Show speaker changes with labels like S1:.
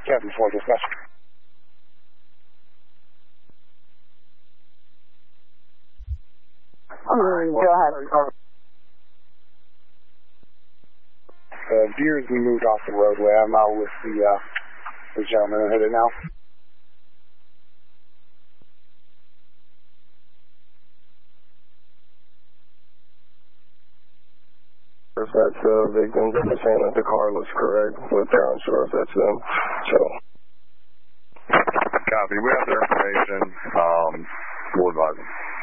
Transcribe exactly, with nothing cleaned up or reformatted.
S1: Captain four, dispatch.
S2: Mm, go ahead.
S1: Uh, Deers, we moved off the roadway. I'm out with the, uh, the gentleman headed now.
S3: If that's the uh, victim, they're saying that the car looks correct, but they're unsure if that's them. So.
S4: Copy. We have their information. Um, we'll advise them.